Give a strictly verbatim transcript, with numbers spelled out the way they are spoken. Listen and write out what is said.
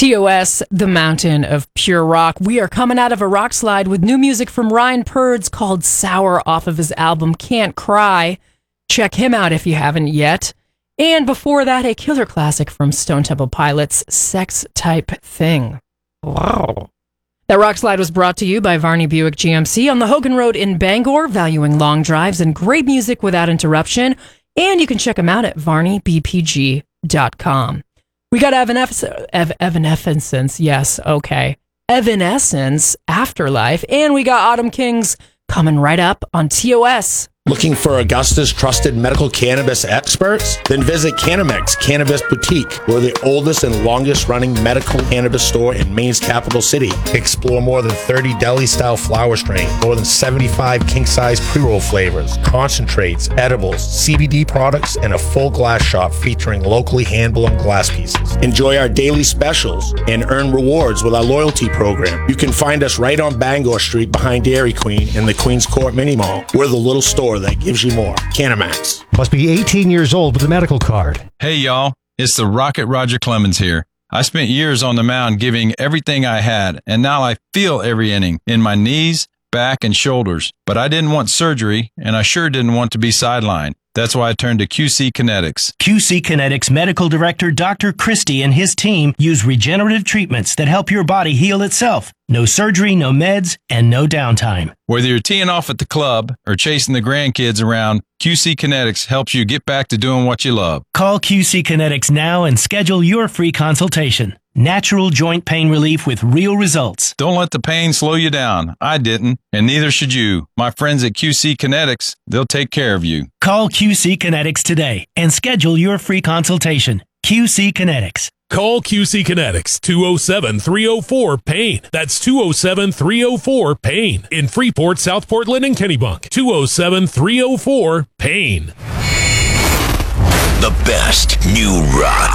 T O S, the mountain of pure rock. We are coming out of a rock slide with new music from Ryan Purds called Sour off of his album Can't Cry. Check him out if you haven't yet. And before that, a killer classic from Stone Temple Pilots, Sex Type Thing. Wow. That rock slide was brought to you by Varney Buick G M C on the Hogan Road in Bangor, valuing long drives and great music without interruption. And you can check them out at varney b p g dot com. We got Evanescence, Ev- Evanescence, yes, okay. Evanescence, Afterlife, and we got Autumn Kings coming right up on T O S. Looking for Augusta's trusted medical cannabis experts? Then visit Canamex Cannabis Boutique. We're the oldest and longest running medical cannabis store in Maine's capital city. Explore more than thirty deli-style flower strains, more than seventy-five king-size pre-roll flavors, concentrates, edibles, C B D products, and a full glass shop featuring locally hand-blown glass pieces. Enjoy our daily specials and earn rewards with our loyalty program. You can find us right on Bangor Street behind Dairy Queen in the Queens Court Mini Mall. We're the little store that gives you more. Canamex. Must be eighteen years old with a medical card. Hey, y'all. It's the Rocket Roger Clemens here. I spent years on the mound giving everything I had, and now I feel every inning in my knees, back, and shoulders. But I didn't want surgery, and I sure didn't want to be sidelined. That's why I turned to Q C Kinetics. Q C Kinetics Medical Director Doctor Christie and his team use regenerative treatments that help your body heal itself. No surgery, no meds, and no downtime. Whether you're teeing off at the club or chasing the grandkids around, Q C Kinetics helps you get back to doing what you love. Call Q C Kinetics now and schedule your free consultation. Natural joint pain relief with real results. Don't let the pain slow you down. I didn't, and neither should you. My friends at Q C Kinetics, they'll take care of you. Call Q C Kinetics today and schedule your free consultation. Q C Kinetics. Call Q C Kinetics, two oh seven, three oh four, PAIN. That's two oh seven, three oh four, PAIN. In Freeport, South Portland, and Kennebunk. two oh seven, three oh four, PAIN. The best new rock.